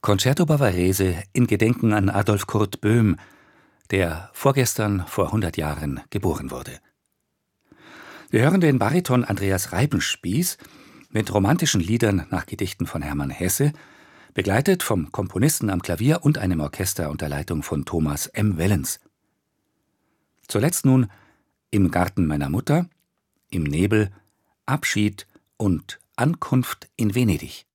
Concerto Bavarese in Gedenken an Adolf Kurt Böhm, der vorgestern vor 100 Jahren geboren wurde. Wir hören den Bariton Andreas Reibenspieß mit romantischen Liedern nach Gedichten von Hermann Hesse, begleitet vom Komponisten am Klavier und einem Orchester unter Leitung von Thomas M. Wellens. Zuletzt nun Im Garten meiner Mutter, Im Nebel, Abschied und Ankunft in Venedig.